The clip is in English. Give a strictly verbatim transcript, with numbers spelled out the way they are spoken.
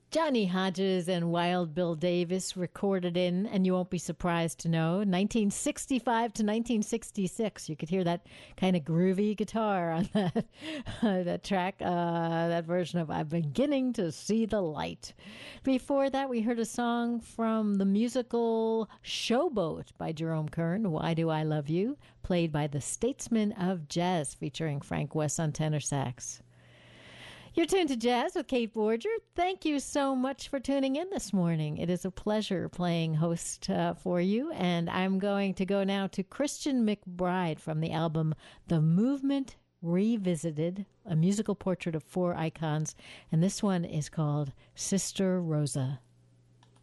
Johnny Hodges and Wild Bill Davis recorded in, and you won't be surprised to know, nineteen sixty-five to nineteen sixty-six. You could hear that kind of groovy guitar on that uh, that track, uh, that version of I'm Beginning to See the Light. Before that, we heard a song from the musical Showboat by Jerome Kern, Why Do I Love You, played by the Statesmen of Jazz, featuring Frank West on tenor sax. You're tuned to Jazz with Kate Borger. Thank you so much for tuning in this morning. It is a pleasure playing host uh, for you. And I'm going to go now to Christian McBride from the album The Movement Revisited, a musical portrait of four icons. And this one is called Sister Rosa.